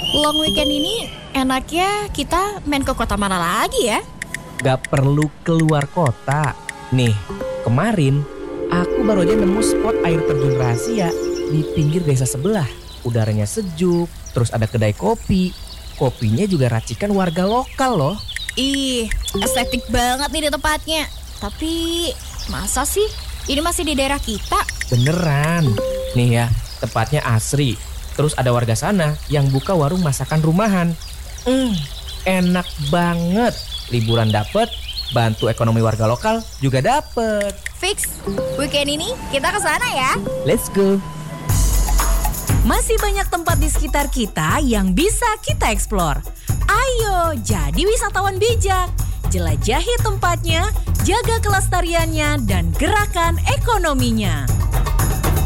long weekend ini enaknya kita main ke kota mana lagi ya? Gak perlu keluar kota. Nih, kemarin aku baru aja nemu spot air terjun rahasia di pinggir desa sebelah. Udaranya sejuk, terus ada kedai kopi. Kopinya juga racikan warga lokal loh. Ih, estetik banget nih di tempatnya. Tapi masa sih ini masih di daerah kita? Beneran. Nih ya, tempatnya asri. Terus ada warga sana yang buka warung masakan rumahan. Enak banget. Liburan dapet, bantu ekonomi warga lokal juga dapet. Fix, weekend ini kita ke sana ya. Let's go. Masih banyak tempat di sekitar kita yang bisa kita eksplor. Ayo jadi wisatawan bijak. Jelajahi tempatnya, jaga kelestariannya, dan gerakan ekonominya.